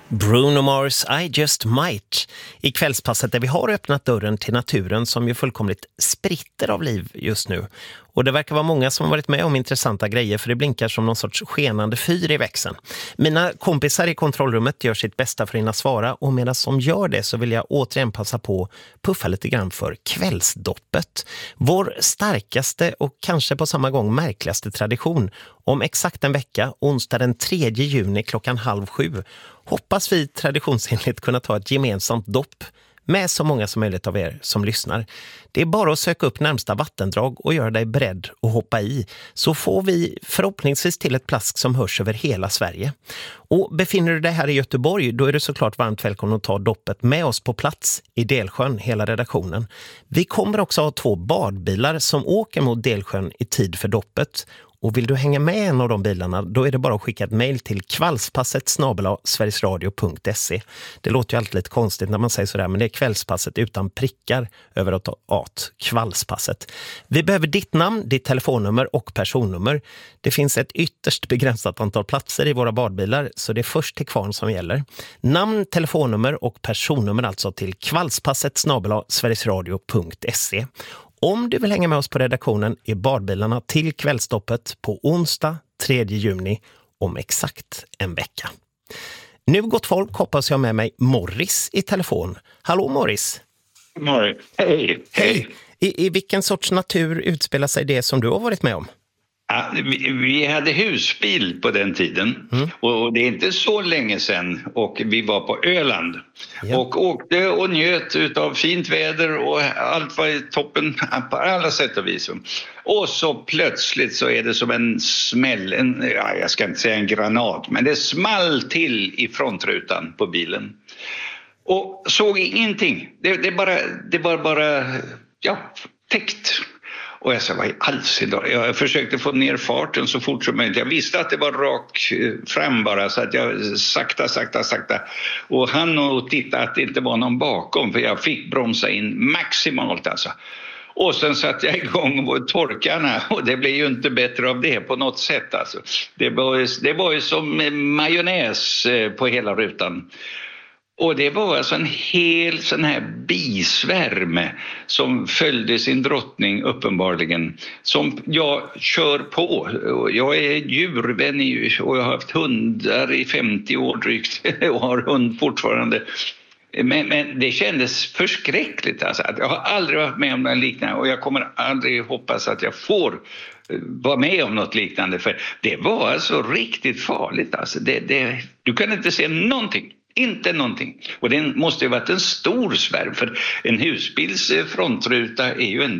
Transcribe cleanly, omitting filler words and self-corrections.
Bruno Mars, I Just Might. I kvällspasset där vi har öppnat dörren till naturen som ju fullkomligt spritter av liv just nu. Och det verkar vara många som har varit med om intressanta grejer, för det blinkar som någon sorts skenande fyr i växeln. Mina kompisar i kontrollrummet gör sitt bästa för att hinna svara, och medan de gör det så vill jag återigen passa på att puffa lite grann för kvällsdoppet. Vår starkaste och kanske på samma gång märkligaste tradition. Om exakt en vecka, onsdag den 3 juni 6:30, hoppas vi traditionsenligt kunna ta ett gemensamt dopp med så många som möjligt av er som lyssnar. Det är bara att söka upp närmsta vattendrag och göra dig beredd att hoppa i, så får vi förhoppningsvis till ett plask som hörs över hela Sverige. Och befinner du dig här i Göteborg, då är du såklart varmt välkommen att ta doppet med oss på plats i Delsjön, hela redaktionen. Vi kommer också ha 2 badbilar som åker mot Delsjön i tid för doppet. Och vill du hänga med en av de bilarna, då är det bara att skicka ett mejl till kvällspasset@sverigesradio.se. Det låter ju alltid lite konstigt när man säger sådär, men det är kvällspasset utan prickar över att kvällspasset. Vi behöver ditt namn, ditt telefonnummer och personnummer. Det finns ett ytterst begränsat antal platser i våra badbilar, så det är först till kvarn som gäller. Namn, telefonnummer och personnummer alltså till kvällspasset@sverigesradio.se. Om du vill hänga med oss på redaktionen är badbilarna till kvällstoppet på onsdag 3 juni om exakt en vecka. Nu gott folk, hoppas jag med mig Morris i telefon. Hallå Morris. Morris, hej. I vilken sorts natur utspelar sig det som du har varit med om? Ja, vi hade husbil på den tiden och det är inte så länge sedan, och vi var på Öland och åkte och njöt utav fint väder och allt var i toppen på alla sätt och vis. Och så plötsligt så är det som en smäll, jag ska inte säga en granat, men det small till i frontrutan på bilen. Och såg ingenting, det var bara täckt. Och jag sa, vad i alls idag? Jag försökte få ner farten så fort som möjligt. Jag visste att det var rak fram bara, så att jag sakta. Och han och titta att det inte var någon bakom, för jag fick bromsa in maximalt alltså. Och sen satte jag igång torkarna, och det blev ju inte bättre av det på något sätt alltså. Det var ju som majonnäs på hela rutan. Och det var alltså en hel sån här bisvärm som följde sin drottning uppenbarligen, som jag kör på. Jag är djurvän och jag har haft hundar i 50 år drygt och har hund fortfarande. Men det kändes förskräckligt alltså. Att jag har aldrig varit med om något liknande, och jag kommer aldrig hoppas att jag får vara med om något liknande, för det var alltså riktigt farligt alltså. Du kan inte se någonting. Inte någonting. Och det måste ju varit en stor svärm, för en husbils frontruta är ju ändå